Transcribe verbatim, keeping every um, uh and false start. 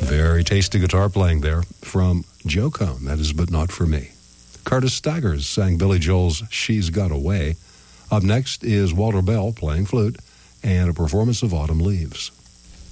Very tasty guitar playing there from Joe Cone. That is But Not For Me. Curtis Staggers sang Billy Joel's She's Got Away. Up next is Walter Bell playing flute and a performance of Autumn Leaves.